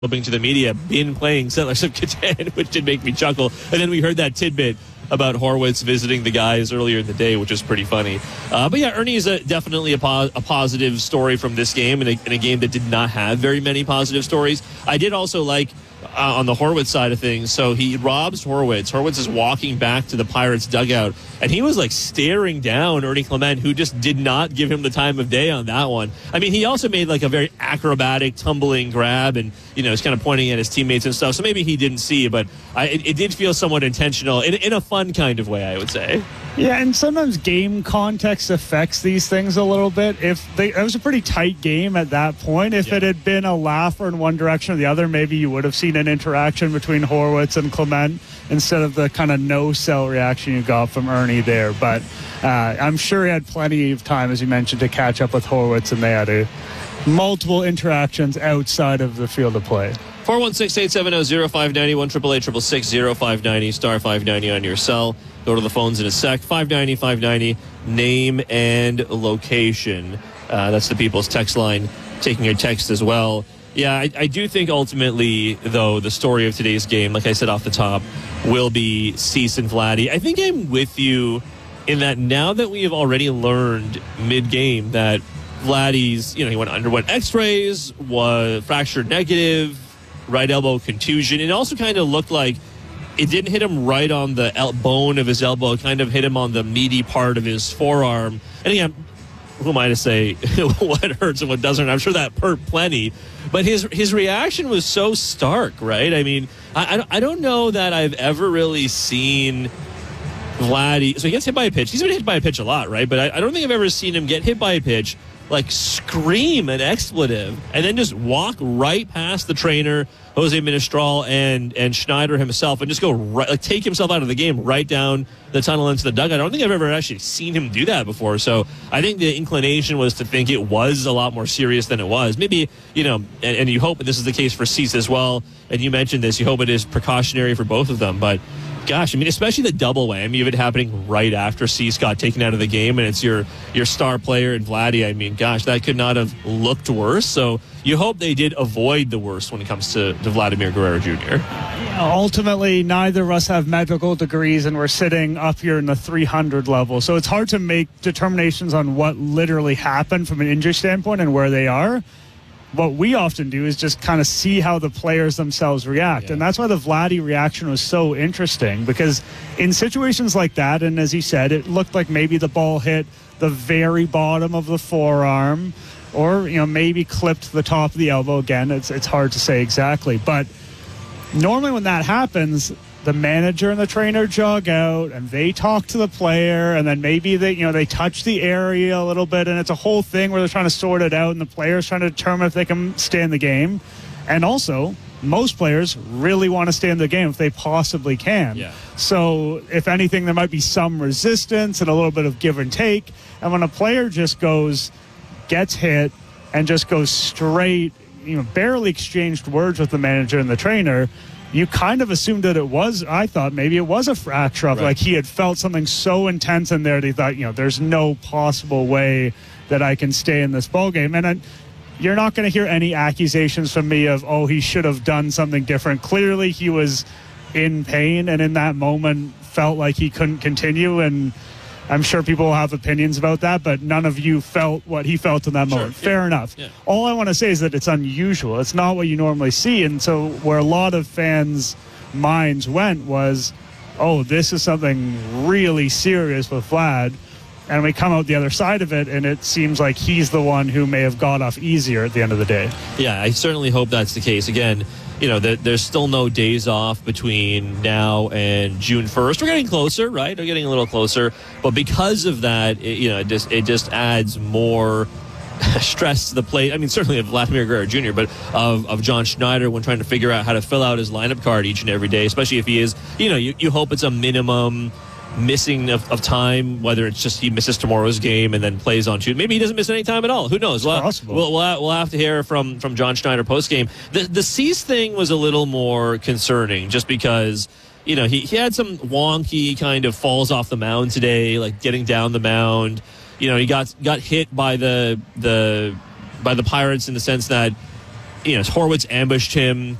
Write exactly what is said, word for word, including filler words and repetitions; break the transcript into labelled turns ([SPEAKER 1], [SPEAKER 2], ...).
[SPEAKER 1] flipping to the media, been playing Settlers of Catan, which did make me chuckle. And then we heard that tidbit about Horwitz visiting the guys earlier in the day, which is pretty funny. Uh, but yeah, Ernie is a, definitely a, po- a positive story from this game, and a, in a game that did not have very many positive stories. I did also like uh, on the Horwitz side of things, so he robs Horwitz. Horwitz is walking back to the Pirates dugout, and he was like staring down Ernie Clement, who just did not give him the time of day on that one. I mean, he also made like a very acrobatic, tumbling grab, and you know, he's kind of pointing at his teammates and stuff, so maybe he didn't see, but I, it, it did feel somewhat intentional, in, in a fun kind of way, I would say.
[SPEAKER 2] Yeah, and sometimes game context affects these things a little bit. If they, it was a pretty tight game at that point. If yeah. it had been a laugher in one direction or the other, maybe you would have seen an interaction between Horwitz and Clement instead of the kind of no-sell reaction you got from Ernie there. But uh, I'm sure he had plenty of time, as you mentioned, to catch up with Horwitz, and they had a, multiple interactions outside of the field of play.
[SPEAKER 1] four one six, eight seven zero, zero five nine zero, one eight eight six six, zero five nine zero, star five ninety on your cell. Go to the phones in a sec. five ninety, five ninety, name and location. Uh, that's the people's text line, taking your text as well. Yeah, I, I do think ultimately, though, the story of today's game, like I said off the top, will be Cease and Vladdy. I think I'm with you in that now that we have already learned mid-game that Vladdy's, you know, he went underwent x-rays, was fractured negative, right elbow contusion. It also kind of looked like it didn't hit him right on the el- bone of his elbow. It kind of hit him on the meaty part of his forearm. And again, who am I to say what hurts and what doesn't? I'm sure that hurt plenty. But his his reaction was so stark, right? I mean, I, I don't know that I've ever really seen Vladdy. So he gets hit by a pitch. He's been hit by a pitch a lot, right? But I, I don't think I've ever seen him get hit by a pitch, like scream an expletive, and then just walk right past the trainer, Jose Ministral, and and Schneider himself, and just go right, like take himself out of the game right down the tunnel into the dugout. I don't think I've ever actually seen him do that before. So I think the inclination was to think it was a lot more serious than it was. Maybe, you know, and, and you hope this is the case for Cease as well. And you mentioned this, you hope it is precautionary for both of them, but gosh, I mean, especially the double whammy of it happening right after Cease got taken out of the game, and it's your your star player in Vladdy. I mean, gosh, that could not have looked worse. So you hope they did avoid the worst when it comes to, to Vladimir Guerrero Junior
[SPEAKER 2] Ultimately, neither of us have medical degrees, and we're sitting up here in the three hundred level. So it's hard to make determinations on what literally happened from an injury standpoint and where they are. What we often do is just kind of see how the players themselves react. Yeah. And that's why the Vladdy reaction was so interesting, because in situations like that, and as he said, it looked like maybe the ball hit the very bottom of the forearm, or, you know, maybe clipped the top of the elbow. Again, it's it's hard to say exactly. But normally when that happens, the manager and the trainer jog out and they talk to the player, and then maybe they, you know, they touch the area a little bit, and it's a whole thing where they're trying to sort it out, and the player's trying to determine if they can stay in the game. And also, most players really want to stay in the game if they possibly can.
[SPEAKER 1] Yeah.
[SPEAKER 2] So if anything, there might be some resistance and a little bit of give and take. And when a player just goes, gets hit, and just goes straight, you know, barely exchanged words with the manager and the trainer, you kind of assumed that it was, I thought maybe it was a fracture of, right. Like he had felt something so intense in there that he thought, you know, there's no possible way that I can stay in this ballgame. And then you're not going to hear any accusations from me of, oh, he should have done something different. Clearly he was in pain, and in that moment felt like he couldn't continue. And I'm sure people will have opinions about that, but none of you felt what he felt in that
[SPEAKER 1] sure,
[SPEAKER 2] moment.
[SPEAKER 1] yeah.
[SPEAKER 2] Fair enough.
[SPEAKER 1] Yeah.
[SPEAKER 2] All I want to say is that it's unusual. It's not what you normally see. And so where a lot of fans' minds went was, oh, this is something really serious with Vlad. And we come out the other side of it, and it seems like he's the one who may have got off easier at the end of the day.
[SPEAKER 1] Yeah, I certainly hope that's the case. Again, you know, there, there's still no days off between now and June first. We're getting closer, right? We're getting a little closer. But because of that, it, you know, it just, it just adds more stress to the plate. I mean, certainly of Vladimir Guerrero Junior, but of, of John Schneider when trying to figure out how to fill out his lineup card each and every day, especially if he is, you know, you, you hope it's a minimum missing of, of time, whether it's just he misses tomorrow's game and then plays on Tuesday. Maybe he doesn't miss any time at all. Who knows? We'll,
[SPEAKER 2] possible.
[SPEAKER 1] We'll, we'll, we'll have to hear from, from John Schneider post-game. The, the Cease thing was a little more concerning just because, you know, he, he had some wonky kind of falls off the mound today, like getting down the mound. You know, he got got hit by the the by the Pirates in the sense that you know, Horowitz ambushed him.